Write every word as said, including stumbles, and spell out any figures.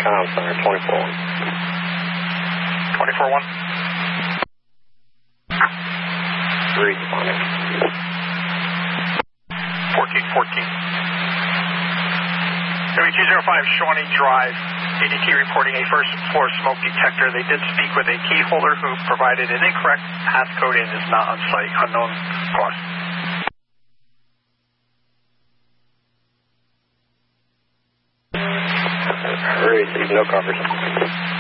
Com Center, twenty-four one. twenty-four one. Responding. fourteen fourteen. W two zero five, Shawnee Drive, A D T reporting a first floor smoke detector. They did speak with a key holder who provided an incorrect passcode and is not on site. Unknown cause. Receive no coverage.